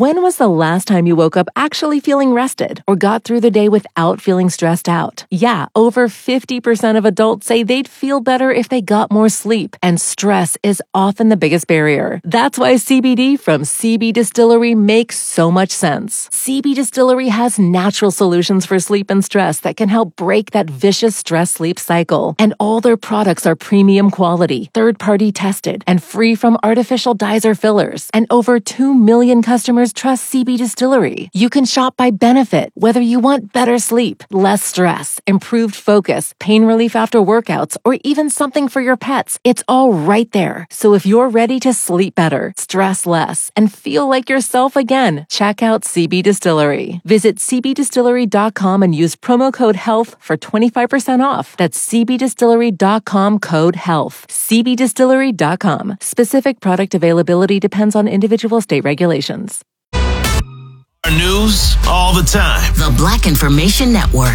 When was the last time you woke up actually feeling rested or got through the day without feeling stressed out? Yeah, over 50% of adults say they'd feel better if they got more sleep, and stress is often the biggest barrier. That's why CBD from CB Distillery makes so much sense. CB Distillery has natural solutions for sleep and stress that can help break that vicious stress-sleep cycle. And all their products are premium quality, third-party tested, and free from artificial dyes or fillers. And over 2 million customers trust CB Distillery. You can shop by benefit, whether you want better sleep, less stress, improved focus, pain relief after workouts, or even something for your pets. It's all right there. So if you're ready to sleep better, stress less, and feel like yourself again, check out CB Distillery. Visit cbdistillery.com and use promo code HEALTH for 25% off. That's cbdistillery.com code HEALTH. cbdistillery.com. Specific product availability depends on individual state regulations. News all the time. The Black Information Network.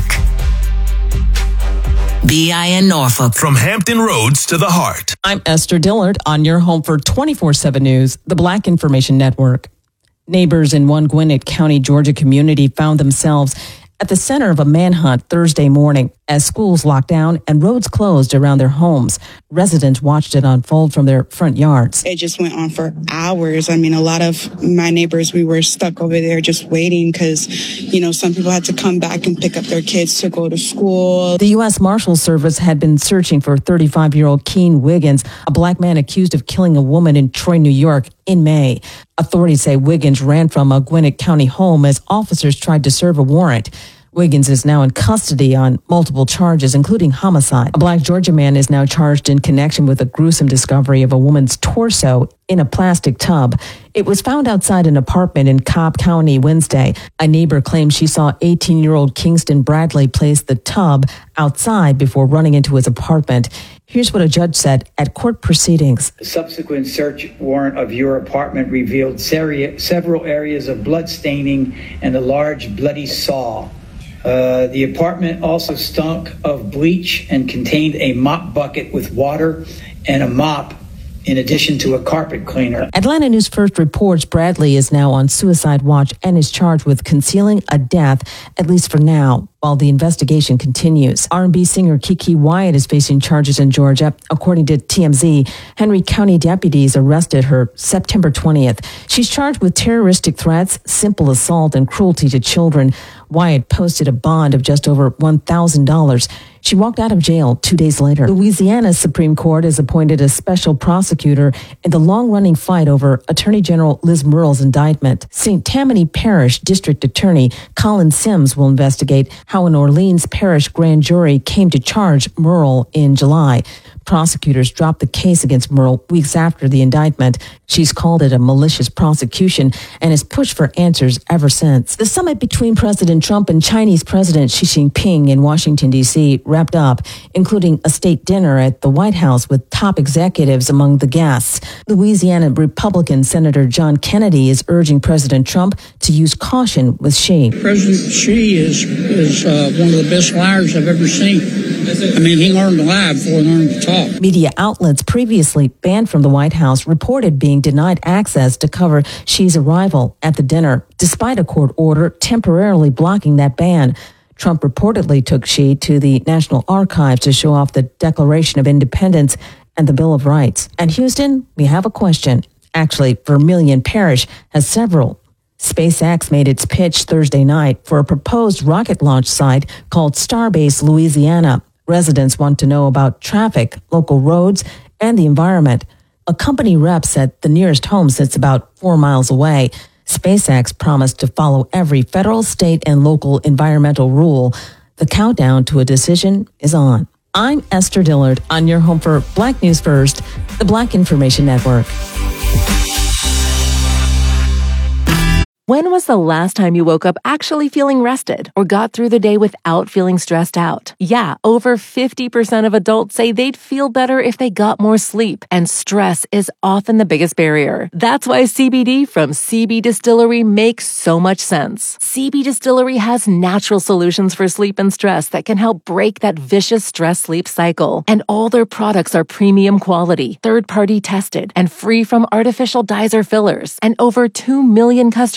BIN Norfolk. From Hampton Roads to the heart. I'm Esther Dillard on your home for 24/7 News, the Black Information Network. Neighbors in one Gwinnett County, Georgia community found themselves at the center of a manhunt Thursday morning as schools locked down and roads closed around their homes. Residents watched it unfold from their front yards. It just went on for hours. I mean, a lot of my neighbors, we were stuck over there just waiting because, some people had to come back and pick up their kids to go to school. The U.S. Marshals Service had been searching for 35-year-old Keen Wiggins, a black man accused of killing a woman in Troy, New York, in May. Authorities say Wiggins ran from a Gwinnett County home as officers tried to serve a warrant. Wiggins is now in custody on multiple charges, including homicide. A black Georgia man is now charged in connection with a gruesome discovery of a woman's torso in a plastic tub. It was found outside an apartment in Cobb County Wednesday. A neighbor claims she saw 18-year-old Kingston Bradley place the tub outside before running into his apartment. Here's what a judge said at court proceedings. The subsequent search warrant of your apartment revealed several areas of blood staining and a large bloody saw. The apartment also stunk of bleach and contained a mop bucket with water and a mop, in addition to a carpet cleaner. Atlanta News First reports Bradley is now on suicide watch and is charged with concealing a death, at least for now, while the investigation continues. R&B singer Keke Wyatt is facing charges in Georgia. According to TMZ, Henry County deputies arrested her September 20th. She's charged with terroristic threats, simple assault, and cruelty to children. Wyatt posted a bond of just over $1,000. She walked out of jail 2 days later. Louisiana's Supreme Court has appointed a special prosecutor in the long-running fight over Attorney General Liz Murrell's indictment. St. Tammany Parish District Attorney Colin Sims will investigate how an Orleans Parish grand jury came to charge Murrell in July. Prosecutors dropped the case against Murrell weeks after the indictment. She's called it a malicious prosecution and has pushed for answers ever since. The summit between President Trump and Chinese President Xi Jinping in Washington, D.C. wrapped up, including a state dinner at the White House with top executives among the guests. Louisiana Republican Senator John Kennedy is urging President Trump to use caution with Xi. President Xi is one of the best liars I've ever seen. I mean, he learned to lie before he learned to talk. Media outlets previously banned from the White House reported being denied access to cover Xi's arrival at the dinner, despite a court order temporarily blocking that ban. Trump reportedly took Xi to the National Archives to show off the Declaration of Independence and the Bill of Rights. And Houston, we have a question. Actually, Vermilion Parish has several. SpaceX made its pitch Thursday night for a proposed rocket launch site called Starbase Louisiana. Residents want to know about traffic, local roads, and the environment. A company rep said the nearest home sits about 4 miles away. SpaceX promised to follow every federal, state, and local environmental rule. The countdown to a decision is on. I'm Esther Dillard on your home for Black News First, the Black Information Network. When was the last time you woke up actually feeling rested or got through the day without feeling stressed out? Yeah, over 50% of adults say they'd feel better if they got more sleep, and stress is often the biggest barrier. That's why CBD from CB Distillery makes so much sense. CB Distillery has natural solutions for sleep and stress that can help break that vicious stress-sleep cycle. And all their products are premium quality, third-party tested, and free from artificial dyes or fillers. And over 2 million customers